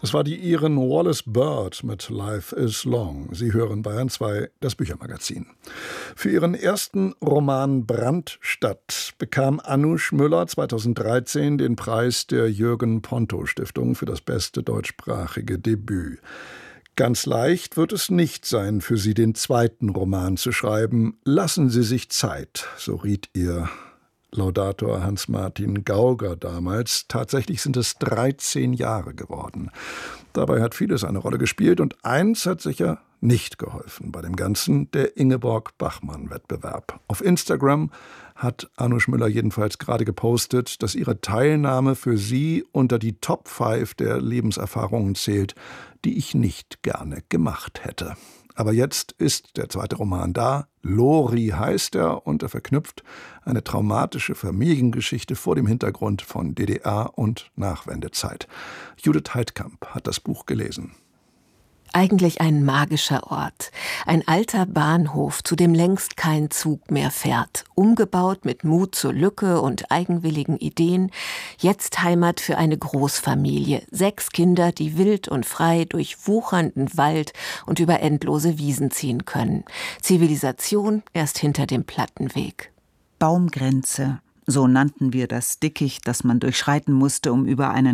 Das war die Iren Wallace Bird mit Life is Long. Sie hören Bayern 2, das Büchermagazin. Für ihren ersten Roman Brandstadt bekam Anusch Müller 2013 den Preis der Jürgen-Ponto-Stiftung für das beste deutschsprachige Debüt. Ganz leicht wird es nicht sein, für sie den zweiten Roman zu schreiben. Lassen Sie sich Zeit, so riet ihr Laudator Hans-Martin Gauger damals. Tatsächlich sind es 13 Jahre geworden. Dabei hat vieles eine Rolle gespielt und eins hat sicher nicht geholfen bei dem Ganzen: der Ingeborg-Bachmann-Wettbewerb. Auf Instagram hat Anusch Müller jedenfalls gerade gepostet, dass ihre Teilnahme für sie unter die Top 5 der Lebenserfahrungen zählt, die ich nicht gerne gemacht hätte. Aber jetzt ist der zweite Roman da. Lori heißt er und er verknüpft eine traumatische Familiengeschichte vor dem Hintergrund von DDR und Nachwendezeit. Judith Heidkamp hat das Buch gelesen. Eigentlich ein magischer Ort. Ein alter Bahnhof, zu dem längst kein Zug mehr fährt. Umgebaut mit Mut zur Lücke und eigenwilligen Ideen. Jetzt Heimat für eine Großfamilie. 6 Kinder, die wild und frei durch wuchernden Wald und über endlose Wiesen ziehen können. Zivilisation erst hinter dem Plattenweg. Baumgrenze, so nannten wir das Dickicht, das man durchschreiten musste, um über einen